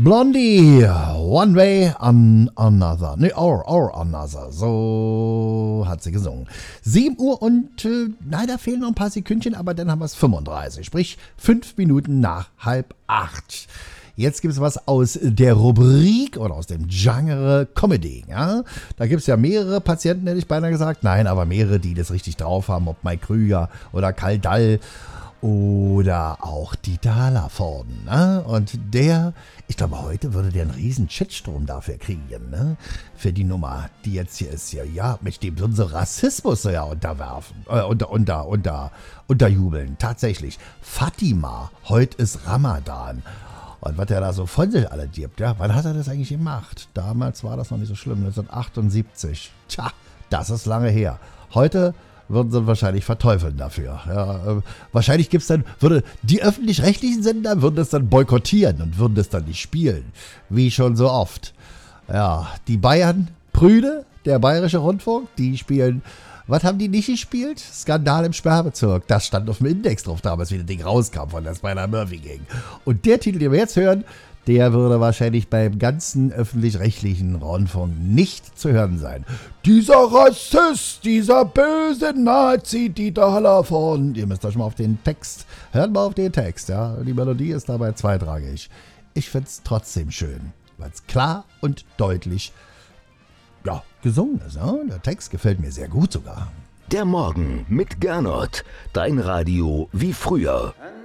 Blondie, One Way on Another. Ne, or Another. So hat sie gesungen. 7 Uhr und leider fehlen noch ein paar Sekündchen, aber dann haben wir es 35. Sprich 5 Minuten nach 7:30. Jetzt gibt es was aus der Rubrik oder aus dem Genre Comedy. Ja? Da gibt es ja mehrere Patienten, hätte ich beinahe gesagt. Nein, aber mehrere, die das richtig drauf haben. Ob Mike Krüger oder Karl Dall oder auch Dieter Hallervorden. Ne? Und der, ich glaube, heute würde der einen riesen Shitstorm dafür kriegen. Ne? Für die Nummer, die jetzt hier ist. Ja, mit dem würden sie Rassismus ja unterwerfen. Unterjubeln. Tatsächlich. Fatima, heute ist Ramadan. Und was er da so von sich alle gibt, ja, wann hat er das eigentlich gemacht? Damals war das noch nicht so schlimm, 1978. Tja, das ist lange her. Heute würden sie wahrscheinlich verteufeln dafür. Ja, wahrscheinlich gibt's dann, die öffentlich-rechtlichen Sender würden das dann boykottieren und würden das dann nicht spielen. Wie schon so oft. Ja, die Bayern, Prüde, der Bayerische Rundfunk, die spielen. Was haben die nicht gespielt? Skandal im Sperrbezirk. Das stand auf dem Index drauf damals, wie das Ding rauskam von der Spider Murphy Gang. Und der Titel, den wir jetzt hören, der würde wahrscheinlich beim ganzen öffentlich-rechtlichen Rundfunk nicht zu hören sein. Dieser Rassist, dieser böse Nazi, Dieter Hallervorden. Ihr müsst euch mal auf den Text, hört mal auf den Text, ja. Die Melodie ist dabei zweitrangig. Ich find's trotzdem schön, weil es klar und deutlich gesungen ist. Ja? Der Text gefällt mir sehr gut sogar. Der Morgen mit Gernot. Dein Radio wie früher.